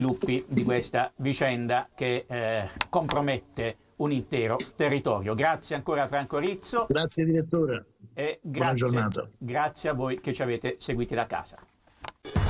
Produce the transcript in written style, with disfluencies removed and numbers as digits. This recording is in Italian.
sviluppi di questa vicenda che compromette un intero territorio. Grazie ancora Franco Rizzo. Grazie direttore. E Buona giornata. grazie a voi che ci avete seguiti da casa.